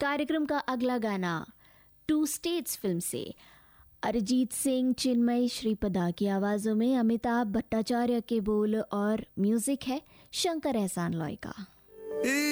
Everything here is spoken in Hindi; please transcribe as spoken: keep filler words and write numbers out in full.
कार्यक्रम का अगला गाना टू स्टेट्स फिल्म से अरिजीत सिंह, चिन्मय श्रीपदा की आवाज़ों में अमिताभ भट्टाचार्य के बोल और म्यूजिक है शंकर एहसान लॉय का।